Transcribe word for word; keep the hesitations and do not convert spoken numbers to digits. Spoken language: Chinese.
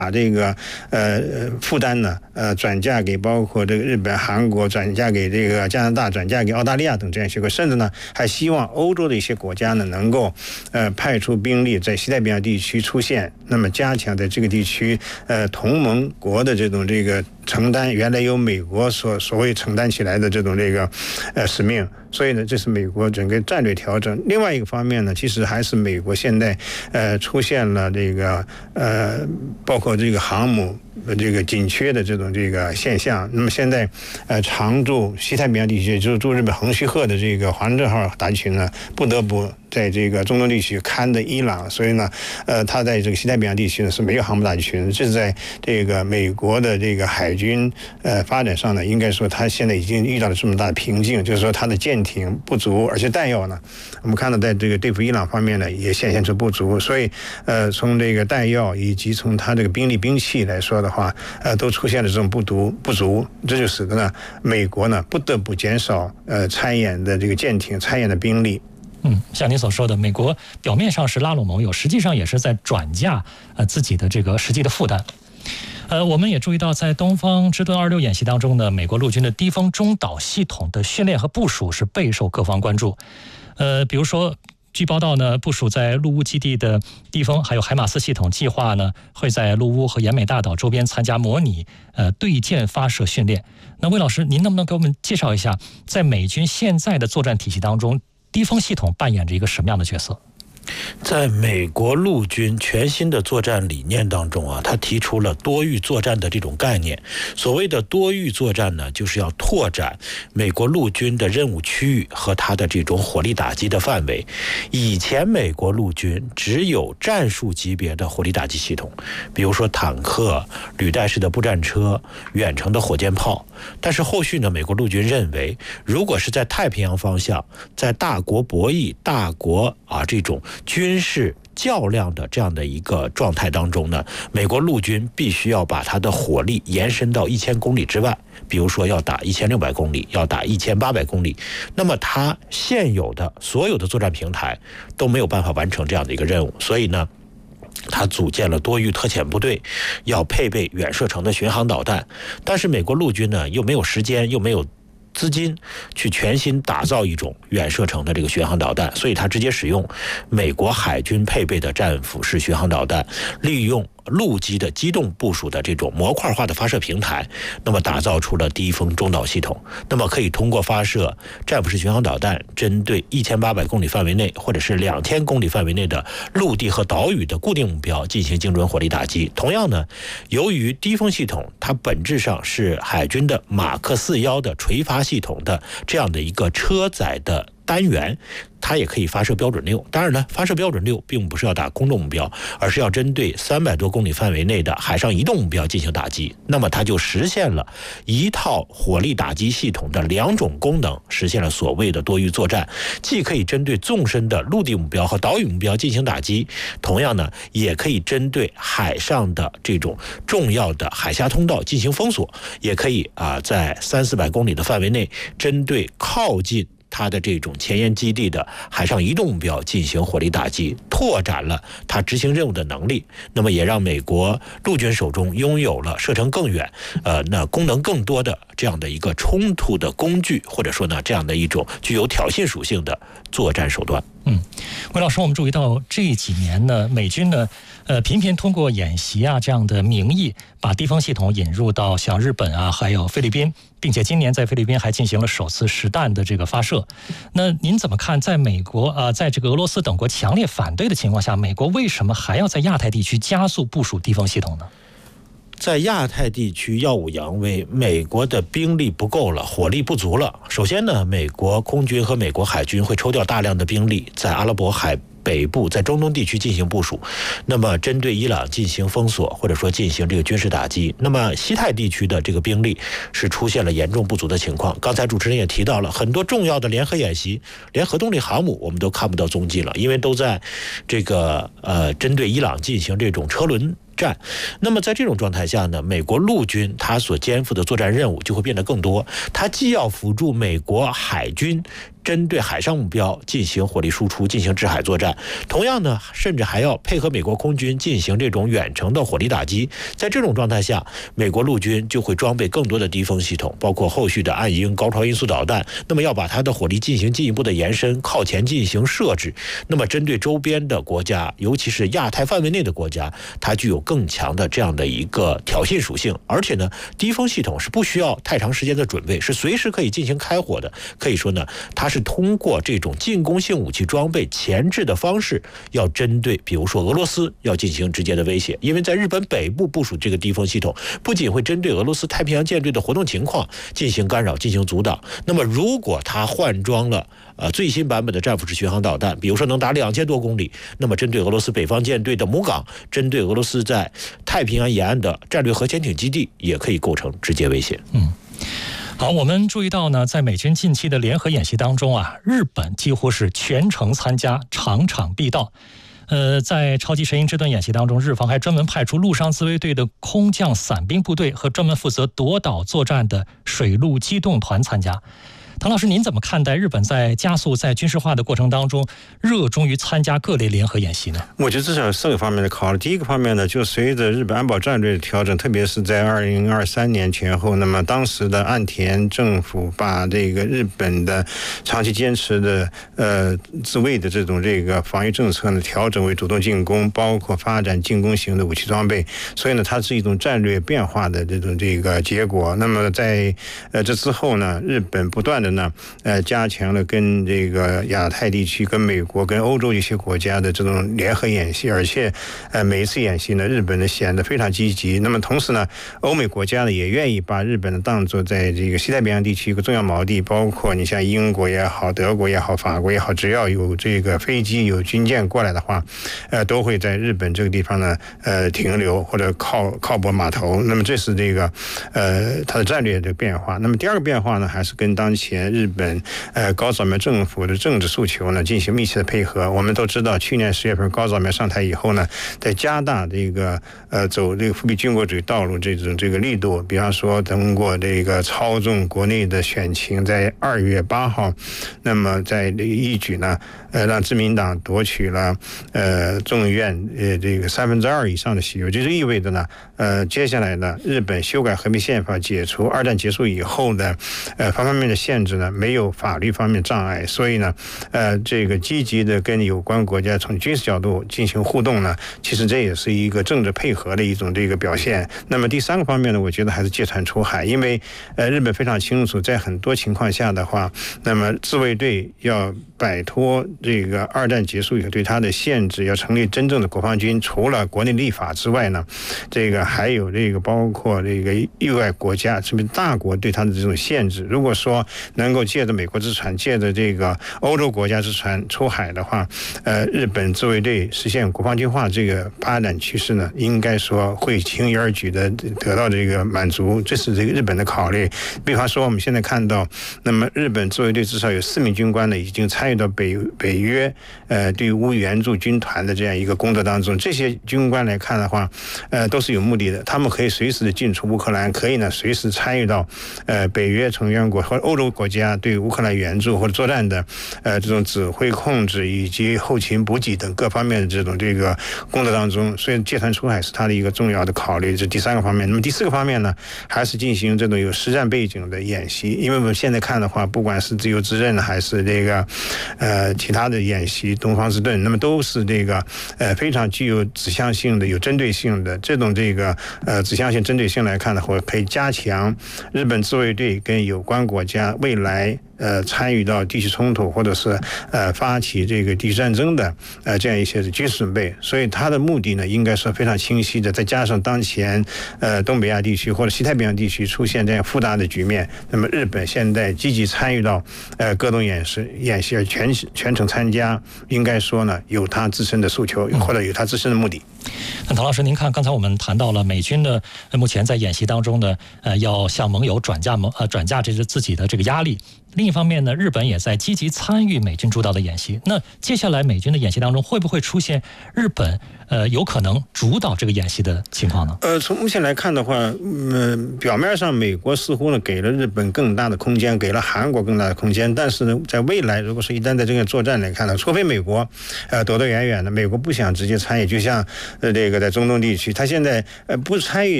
把这个呃负担呢呃转嫁给包括这个日本、韩国，转嫁给这个加拿大，转嫁给澳大利亚等这样一些国，甚至呢还希望欧洲的一些国家呢能够呃派出兵力在西太平洋地区出现，那么加强在这个地区呃同盟国的这种这个承担原来由美国所所谓承担起来的这种这个呃使命。所以呢，这是美国整个战略调整。另外一个方面呢，其实还是美国现在呃出现了这个呃包括这个航母这个紧缺的这种这个现象。那么现在呃常驻西太平洋地区，就是驻日本横须贺的这个华盛顿号打击群呢，不得不在这个中东地区看着伊朗，所以呢，呃，他在这个西太平洋地区呢是没有航母打击群。这是在这个美国的这个海军呃发展上呢，应该说他现在已经遇到了这么大的瓶颈，就是说他的舰艇不足，而且弹药呢，我们看到在这个对付伊朗方面呢也显现出不足，所以呃，从这个弹药以及从他这个兵力兵器来说的话，呃，都出现了这种不足不足，这就使得呢美国呢不得不减少呃参演的这个舰艇参演的兵力。 嗯，像您所说的，美国表面上是拉拢盟友，实际上也是在转嫁呃自己的这个实际的负担。呃，我们也注意到，在东方之盾二六演习当中呢，美国陆军的低风中导系统的训练和部署是备受各方关注。呃，比如说，据报道呢，部署在陆乌基地的低风还有海马斯系统计划呢，会在陆乌和延美大岛周边参加模拟呃对舰发射训练。那魏老师，您能不能给我们介绍一下，在美军现在的作战体系当中，低风系统扮演着一个什么样的角色？ 在美国陆军全新的作战理念当中啊，他提出了多域作战的这种概念。所谓的多域作战呢，就是要拓展美国陆军的任务区域和它的这种火力打击的范围。以前美国陆军只有战术级别的火力打击系统，比如说坦克、履带式的步战车、远程的火箭炮。但是后续呢，美国陆军认为，如果是在太平洋方向，在大国博弈、大国啊这种军事较量的这样的一个状态当中呢，美国陆军必须要把它的火力延伸到一千公里之外，比如说要打一千六百公里，要打一千八百公里。那么它现有的所有的作战平台都没有办法完成这样的一个任务，所以呢，他组建了多域特遣部队，要配备远射程的巡航导弹。但是美国陆军呢，又没有时间，又没有资金去全新打造一种远射程的这个巡航导弹，所以他直接使用美国海军配备的战斧式巡航导弹，利用陆基的机动部署的这种模块化的发射平台，那么打造出了低风中导系统。那么可以通过发射战斧式巡航导弹，针对一千八百公里范围内或者是两千公里范围内的陆地和岛屿的固定目标进行精准火力打击。同样呢，由于低风系统它本质上是海军的马克四幺的垂发系统的这样的一个车载的单元，它也可以发射标准六。当然呢，发射标准六并不是要打空洞目标，而是要针对三百多公里范围内的海上移动目标进行打击。那么它就实现了一套火力打击系统的两种功能，实现了所谓的多域作战，既可以针对纵深的陆地目标和岛屿目标进行打击，同样呢，也可以针对海上的这种重要的海峡通道进行封锁，也可以啊，在三四百公里的范围内，针对靠近它的这种前沿基地的海上移动目标进行火力打击，拓展了它执行任务的能力。那么也让美国陆军手中拥有了射程更远、呃，那功能更多的这样的一个冲突的工具，或者说呢，这样的一种具有挑衅属性的作战手段。 嗯，魏老师，我们注意到这几年呢，美军呢，呃，频频通过演习啊这样的名义，把低风系统引入到像日本啊，还有菲律宾，并且今年在菲律宾还进行了首次实弹的这个发射。那您怎么看，在美国啊、呃，在这个俄罗斯等国强烈反对的情况下，美国为什么还要在亚太地区加速部署低风系统呢？ 在亚太地区耀武扬威，美国的兵力不够了，火力不足了。首先呢，美国空军和美国海军会抽调大量的兵力在阿拉伯海北部，在中东地区进行部署，那么针对伊朗进行封锁，或者说进行这个军事打击。那么西太地区的这个兵力是出现了严重不足的情况。刚才主持人也提到了很多重要的联合演习，连核动力航母我们都看不到踪迹了，因为都在这个呃针对伊朗进行这种车轮战。那么在这种状态下呢，美国陆军它所肩负的作战任务就会变得更多，它既要辅助美国海军针对海上目标进行火力输出，进行制海作战，同样呢，甚至还要配合美国空军进行这种远程的火力打击。在这种状态下，美国陆军就会装备更多的敌风系统，包括后续的暗鹰、高超音速导弹，那么要把它的火力进行进一步的延伸，靠前进行设置。那么针对周边的国家，尤其是亚太范围内的国家，它具有更强的这样的一个挑衅属性，而且呢，敌风系统是不需要太长时间的准备，是随时可以进行开火的。可以说呢，它是通过这种进攻性武器装备前置的方式，要针对比如说俄罗斯要进行直接的威胁。因为在日本北部部署这个敌风系统，不仅会针对俄罗斯太平洋舰队的活动情况进行干扰、进行阻挡，那么如果它换装了呃最新版本的战斧式巡航导弹，比如说能达两千多公里，那么针对俄罗斯北方舰队的母港，针对俄罗斯在太平洋沿岸的战略核潜艇基地，也可以构成直接威胁。 嗯。好，我们注意到呢，在美军近期的联合演习当中啊，日本几乎是全程参加，场场必到。呃，在超级神鹰之盾演习当中，日方还专门派出陆上自卫队的空降伞兵部队和专门负责夺岛作战的水陆机动团参加。唐老师，您怎么看待日本在加速在军事化的过程当中，热衷于参加各类联合演习呢？ 我觉得至少有四个方面的考虑。第一个方面呢，就随着日本安保战略的调整，特别是在二零二三年前后，那么当时的岸田政府把这个日本的长期坚持的呃自卫的这种这个防御政策呢，调整为主动进攻，包括发展进攻型的武器装备。所以呢，它是一种战略变化的这种这个结果。那么在呃这之后呢，日本不断的呢，呃，加强了跟这个亚太地区、跟美国、跟欧洲一些国家的这种联合演习，而且，呃，每一次演习呢，日本呢显得非常积极。那么同时呢，欧美国家呢也愿意把日本呢当作在这个西太平洋地区一个重要锚地，包括你像英国也好、德国也好、法国也好，只要有这个飞机、有军舰过来的话，呃，都会在日本这个地方呢，呃，停留或者靠靠泊码头。那么这是这个，呃，它的战略的变化。那么第二个变化呢，还是跟当前日本呃高扫描政府的政治诉求呢进行密切的配合。我们都知道，去年十月份高扫描上台以后呢，在加大这个呃走这个复辟军国主义道路这种这个力度，比方说通过这个操纵国内的选情，在二月八号，那么在这个一举呢，呃让自民党夺取了呃众议院呃这个三分之二以上的席位，这就意味着呢，呃接下来呢，日本修改和平宪法，解除二战结束以后的呃方方面面的限制呢，没有法律方面障碍，所以呢，呃，这个积极的跟有关国家从军事角度进行互动呢，其实这也是一个政治配合的一种这个表现。那么第三个方面呢，我觉得还是借船出海，因为呃，日本非常清楚，在很多情况下的话，那么自卫队要摆脱这个二战结束以后对它的限制，要成立真正的国防军，除了国内立法之外呢，这个还有这个包括这个域外国家，特别大国对它的这种限制。如果说能够借着美国之船，借着这个欧洲国家之船出海的话，呃，日本自卫队实现国防军化这个发展趋势呢，应该说会轻而易举的得到这个满足，这是这个日本的考虑。比方说，我们现在看到，那么日本自卫队至少有四名军官呢，已经参与到北北约呃对乌援助军团的这样一个工作当中。这些军官来看的话，呃，都是有目的的，他们可以随时的进出乌克兰，可以呢随时参与到呃北约成员国或欧洲国家对乌克兰援助或者作战的呃这种指挥控制以及后勤补给等各方面的这种这个工作当中，所以借船出海是它的一个重要的考虑，这是第三个方面。那么第四个方面呢，还是进行这种有实战背景的演习，因为我们现在看的话，不管是自由之刃还是这个呃其他的演习，东方之盾，那么都是这个呃非常具有指向性的、有针对性的这种这个呃指向性、针对性来看的话，可以加强日本自卫队跟有关国家未来呃参与到地区冲突或者是呃发起这个地区战争的呃这样一些军事准备，所以它的目的呢应该是非常清晰的。再加上当前呃东北亚地区或者西太平洋地区出现这样复杂的局面，那么日本现在积极参与到呃各种演示演习而全全程参加，应该说呢有它自身的诉求或者有它自身的目的。 那唐老师，您看，刚才我们谈到了美军呢，目前在演习当中呢，呃，要向盟友转嫁盟呃转嫁这是自己的这个压力， 另一方面呢，日本也在积极参与美军主导的演习。那接下来美军的演习当中，会不会出现日本呃有可能主导这个演习的情况呢？ 呃，从目前来看的话，嗯、呃，表面上美国似乎呢给了日本更大的空间，给了韩国更大的空间，但是呢，在未来如果是一旦在这个作战来看呢，除非美国呃躲得远远的，美国不想直接参与，就像呃这个在中东地区，他现在呃不参与。